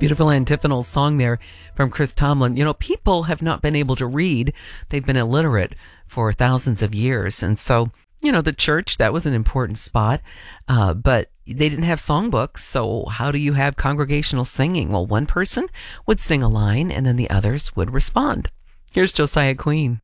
Beautiful antiphonal song there from Chris Tomlin. You know, people have not been able to read. They've been illiterate for thousands of years. And so, you know, the church, that was an important spot. But they didn't have songbooks. So how do you have congregational singing? Well, one person would sing a line and then the others would respond. Here's Josiah Queen.